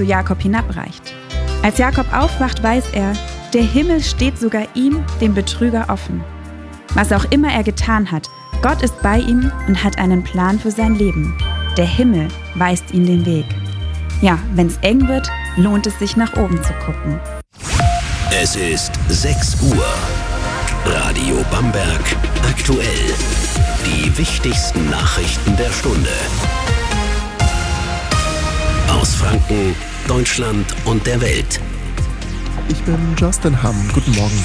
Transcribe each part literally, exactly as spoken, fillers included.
zu Jakob hinabreicht. Als Jakob aufwacht, weiß er, der Himmel steht sogar ihm, dem Betrüger, offen. Was auch immer er getan hat, Gott ist bei ihm und hat einen Plan für sein Leben. Der Himmel weist ihm den Weg. Ja, wenn's eng wird, lohnt es sich nach oben zu gucken. Es ist sechs Uhr. Radio Bamberg aktuell. Die wichtigsten Nachrichten der Stunde. Aus Franken, Deutschland und der Welt. Ich bin Justin Hamm. Guten Morgen.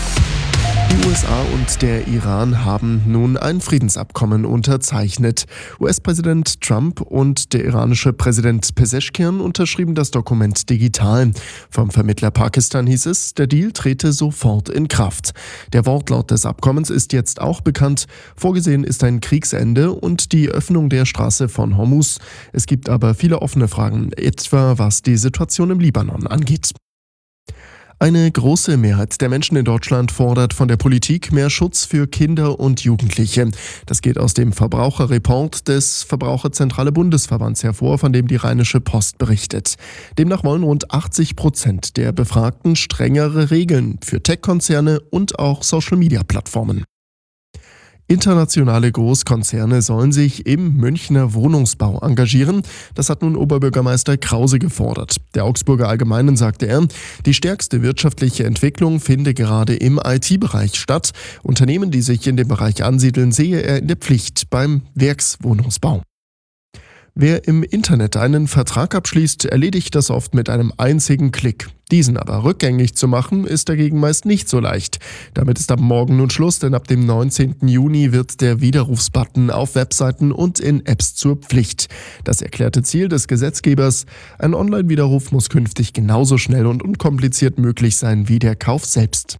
Die U S A und der Iran haben nun ein Friedensabkommen unterzeichnet. U S-Präsident Trump und der iranische Präsident Pezeshkian unterschrieben das Dokument digital. Vom Vermittler Pakistan hieß es, der Deal trete sofort in Kraft. Der Wortlaut des Abkommens ist jetzt auch bekannt. Vorgesehen ist ein Kriegsende und die Öffnung der Straße von Hormuz. Es gibt aber viele offene Fragen, etwa was die Situation im Libanon angeht. Eine große Mehrheit der Menschen in Deutschland fordert von der Politik mehr Schutz für Kinder und Jugendliche. Das geht aus dem Verbraucherreport des Verbraucherzentrale Bundesverbands hervor, von dem die Rheinische Post berichtet. Demnach wollen rund achtzig Prozent der Befragten strengere Regeln für Tech-Konzerne und auch Social-Media-Plattformen. Internationale Großkonzerne sollen sich im Münchner Wohnungsbau engagieren. Das hat nun Oberbürgermeister Krause gefordert. Der Augsburger Allgemeinen sagte er, die stärkste wirtschaftliche Entwicklung finde gerade im I T-Bereich statt. Unternehmen, die sich in dem Bereich ansiedeln, sehe er in der Pflicht beim Werkswohnungsbau. Wer im Internet einen Vertrag abschließt, erledigt das oft mit einem einzigen Klick. Diesen aber rückgängig zu machen, ist dagegen meist nicht so leicht. Damit ist ab morgen nun Schluss, denn ab dem neunzehnten Juni wird der Widerrufsbutton auf Webseiten und in Apps zur Pflicht. Das erklärte Ziel des Gesetzgebers: ein Online-Widerruf muss künftig genauso schnell und unkompliziert möglich sein wie der Kauf selbst.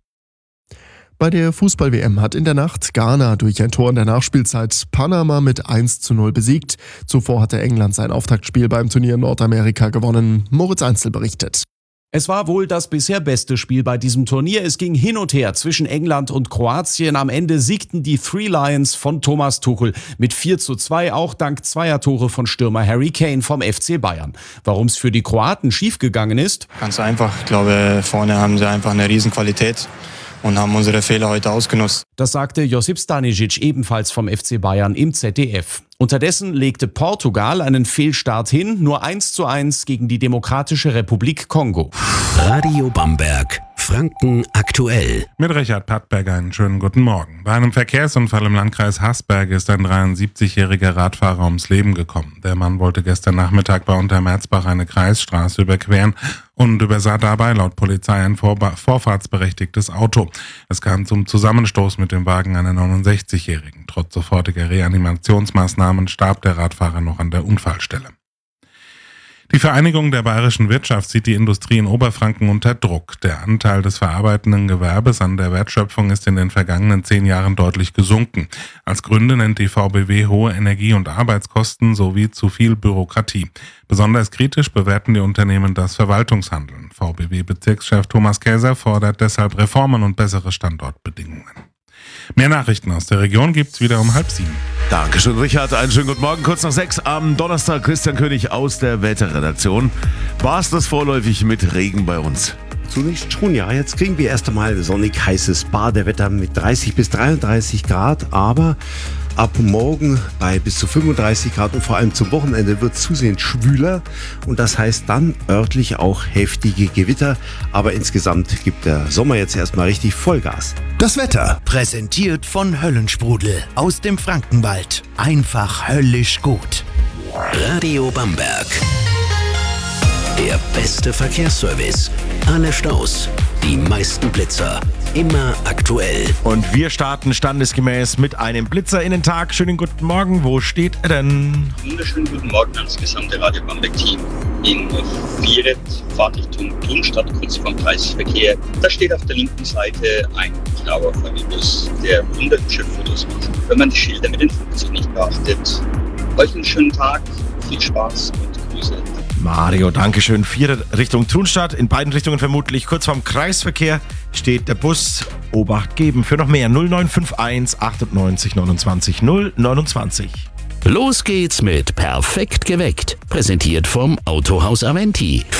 Bei der Fußball-W M hat in der Nacht Ghana durch ein Tor in der Nachspielzeit Panama mit eins zu null besiegt. Zuvor hatte England sein Auftaktspiel beim Turnier in Nordamerika gewonnen. Moritz Einzel berichtet. Es war wohl das bisher beste Spiel bei diesem Turnier. Es ging hin und her zwischen England und Kroatien. Am Ende siegten die Three Lions von Thomas Tuchel mit vier zu zwei, auch dank zweier Tore von Stürmer Harry Kane vom F C Bayern. Warum es für die Kroaten schiefgegangen ist? Ganz einfach. Ich glaube, vorne haben sie einfach eine Riesenqualität und haben unsere Fehler heute ausgenutzt. Das sagte Josip Stanisic, ebenfalls vom F C Bayern, im Z D F. Unterdessen legte Portugal einen Fehlstart hin, nur eins zu eins gegen die Demokratische Republik Kongo. Radio Bamberg, Franken aktuell. Mit Richard Pattberger einen schönen guten Morgen. Bei einem Verkehrsunfall im Landkreis Haßberge ist ein dreiundsiebzigjähriger Radfahrer ums Leben gekommen. Der Mann wollte gestern Nachmittag bei Untermerzbach eine Kreisstraße überqueren und übersah dabei laut Polizei ein vorba- vorfahrtsberechtigtes Auto. Es kam zum Zusammenstoß mit dem Wagen einer neunundsechzigjährigen. Trotz sofortiger Reanimationsmaßnahmen starb der Radfahrer noch an der Unfallstelle. Die Vereinigung der bayerischen Wirtschaft sieht die Industrie in Oberfranken unter Druck. Der Anteil des verarbeitenden Gewerbes an der Wertschöpfung ist in den vergangenen zehn Jahren deutlich gesunken. Als Gründe nennt die V B W hohe Energie- und Arbeitskosten sowie zu viel Bürokratie. Besonders kritisch bewerten die Unternehmen das Verwaltungshandeln. V B W-Bezirkschef Thomas Käser fordert deshalb Reformen und bessere Standortbedingungen. Mehr Nachrichten aus der Region gibt's wieder um halb sieben. Dankeschön, Richard. Einen schönen guten Morgen. Kurz nach sechs am Donnerstag. Christian König aus der Wetterredaktion. War es das vorläufig mit Regen bei uns? Zunächst schon, ja. Jetzt kriegen wir erst einmal sonnig heißes Badewetter mit dreißig bis dreiunddreißig Grad. Aber ab morgen bei bis zu fünfunddreißig Grad und vor allem zum Wochenende wird es zusehends schwüler. Und das heißt dann örtlich auch heftige Gewitter. Aber insgesamt gibt der Sommer jetzt erstmal richtig Vollgas. Das Wetter präsentiert von Höllensprudel aus dem Frankenwald. Einfach höllisch gut. Radio Bamberg. Der beste Verkehrsservice. Alle Staus, die meisten Blitzer. Immer aktuell. Und wir starten standesgemäß mit einem Blitzer in den Tag. Schönen guten Morgen. Wo steht er denn? Wunderschönen guten Morgen ans gesamte Radio Bamberg-Team. In Vieret, Fahrtrichtung Thunstadt, kurz vorm Kreisverkehr. Da steht auf der linken Seite ein grauer V W-Bus, der wunderschöne Fotos macht. Wenn man die Schilder mit den fünfzig nicht beachtet. Euch einen schönen Tag, viel Spaß und Grüße. Mario, Dankeschön. Vier Richtung Thunstadt, in beiden Richtungen vermutlich. Kurz vorm Kreisverkehr steht der Bus. Obacht geben für noch mehr. null neun fünf eins achtundneunzig neunundzwanzig null neunundzwanzig. Los geht's mit Perfekt geweckt. Präsentiert vom Autohaus Aventi.